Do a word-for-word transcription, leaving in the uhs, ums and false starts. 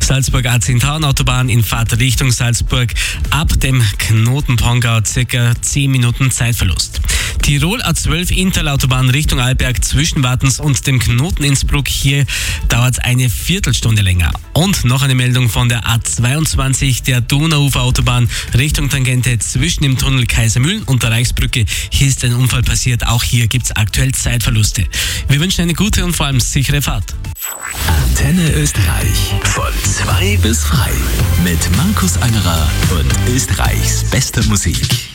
Salzburg A zehn Autobahn in Fahrt Richtung Salzburg ab dem Knoten Pongau circa zehn Minuten Zeitverlust. Tirol A zwölf Interlautobahn Richtung Arlberg zwischen Wattens und dem Knoten Innsbruck. Hier dauert es eine Viertelstunde länger. Und noch eine Meldung von der A zweiundzwanzig, der Donauuferautobahn Richtung Tangente zwischen dem Tunnel Kaisermühlen und der Reichsbrücke. Hier ist ein Unfall passiert. Auch hier gibt es aktuell Zeitverluste. Wir wünschen eine gute und vor allem sichere Fahrt. Antenne Österreich von zwei bis drei mit Markus Angerer und Österreichs bester Musik.